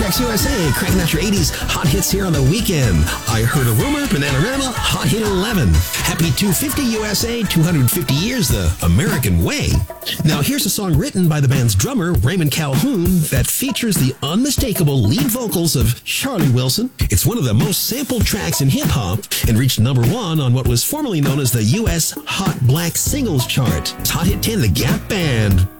Tracks USA, cracking out your 80s hot hits here on the weekend. I Heard a Rumor, Bananarama, Hot Hit 11. Happy 250 USA, 250 years the American way. Now here's a song written by the band's drummer, Raymond Calhoun, that features the unmistakable lead vocals of Charlie Wilson. It's one of the most sampled tracks in hip-hop and reached number 1 on what was formerly known as the U.S. Hot Black Singles Chart. It's Hot Hit 10, The Gap Band.